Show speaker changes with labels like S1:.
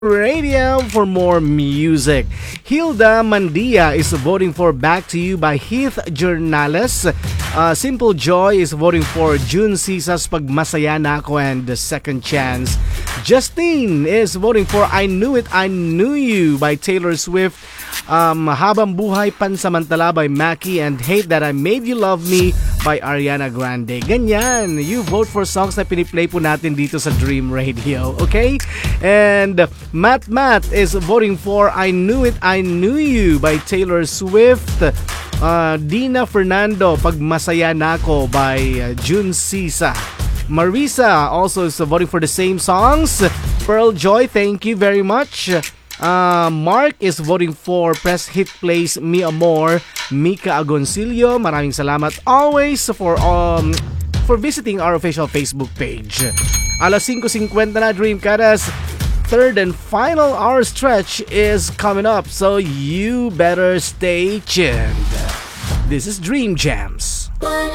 S1: Radio for more music. Hilda Mandia is voting for Back to You by Heath Jernales. Simple Joy is voting for June Sisas Pag Masaya Na Ako and The Second Chance. Justine is voting for I Knew It, I Knew You by Taylor Swift. Habang Buhay Pansamantala by Mackie and Hate That I Made You Love Me by Ariana Grande. Ganyan, you vote for songs na piniplay po natin dito sa Dream Radio, okay? And Matt is voting for I Knew It, I Knew You by Taylor Swift. Dina Fernando, Pag Masaya Na Ako by June Sisa. Marisa also is voting for the same songs. Pearl Joy, thank you very much. Mark is voting for Press Hit Plays Mi Amor. Mika Agoncillo, maraming salamat always for visiting our official Facebook page. Alas 5:50 na, Dreamcaters. Third and final hour stretch is coming up, so you better stay tuned. This is Dream Jams.